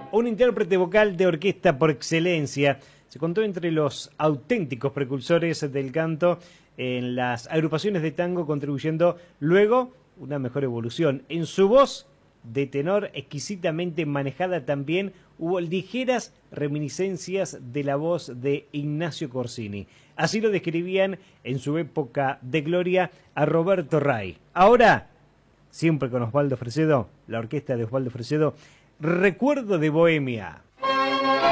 un intérprete vocal de orquesta por excelencia. Se contó entre los auténticos precursores del canto en las agrupaciones de tango, contribuyendo luego una mejor evolución. En su voz de tenor exquisitamente manejada también hubo ligeras reminiscencias de la voz de Ignacio Corsini. Así lo describían en su época de gloria a Roberto Ray. Ahora, siempre con Osvaldo Fresedo, la orquesta de Osvaldo Fresedo, Recuerdo de Bohemia.